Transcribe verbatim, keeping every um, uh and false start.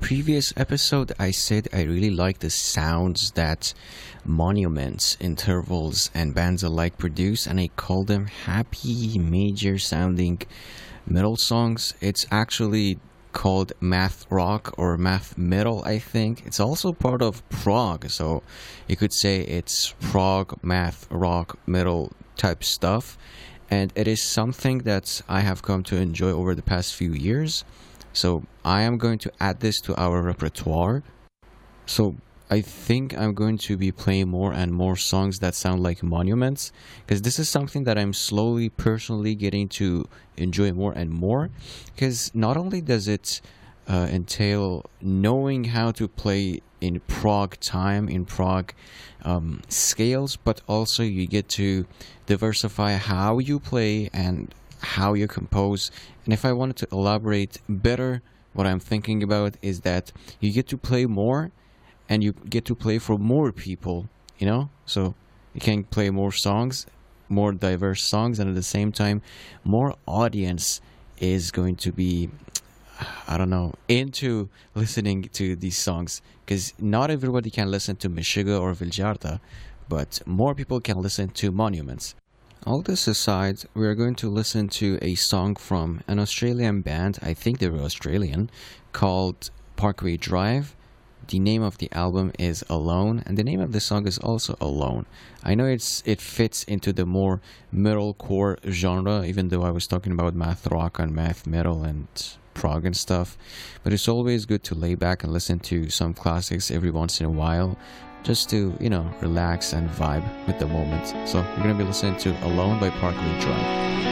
previous episode, I said I really like the sounds that monuments, intervals, and bands alike produce, and I call them happy, major sounding metal songs. It's actually called math rock or math metal, I think. It's also part of prog, so you could say it's prog, math, rock, metal type stuff. And it is something that I have come to enjoy over the past few years. So I am going to add this to our repertoire. So I think I'm going to be playing more and more songs that sound like monuments, because this is something that I'm slowly personally getting to enjoy more and more, because not only does it uh, entail knowing how to play in prog time, in prog um, scales, but also you get to diversify how you play and how you compose. And if I wanted to elaborate better, what I'm thinking about is that you get to play more and you get to play for more people, you know? So you can play more songs, more diverse songs, and at the same time, more audience is going to be, I don't know, into listening to these songs. Because not everybody can listen to Meshuggah or Viljarta, but more people can listen to Monuments. All this aside, we are going to listen to a song from an Australian band, I think they were Australian, called Parkway Drive. The name of the album is Alone, and the name of the song is also Alone. I know it's it fits into the more metalcore genre, even though I was talking about math rock and math metal and prog and stuff. But it's always good to lay back and listen to some classics every once in a while, just to, you know, relax and vibe with the moment. So we're going to be listening to Alone by Parkway Drive.